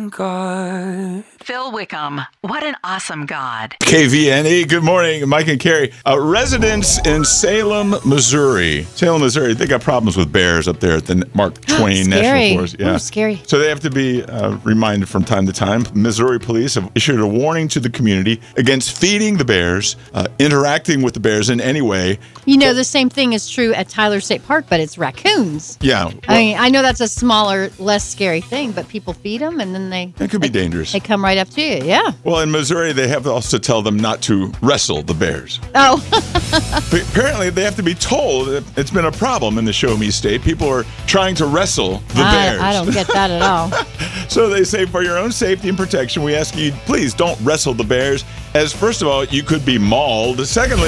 God. Phil Wickham, what an awesome God. KVNE, good morning, Mike and Carrie. Residents in Salem, Missouri. They got problems with bears up there at the Mark Twain National Forest. Yeah, scary. So they have to be reminded from time to time. Missouri police have issued a warning to the community against feeding the bears, interacting with the bears in any way. You know, the same thing is true at Tyler State Park, but it's raccoons. Yeah. Well, I mean, I know that's a smaller, less scary thing, but people feed them and then it could be dangerous. They come right up to you, yeah. Well, in Missouri, they have to also tell them not to wrestle the bears. Oh. But apparently, they have to be told that it's been a problem in the Show Me State. People are trying to wrestle the bears. I don't get that at all. So they say, for your own safety and protection, we ask you, please don't wrestle the bears, as first of all, you could be mauled. Secondly,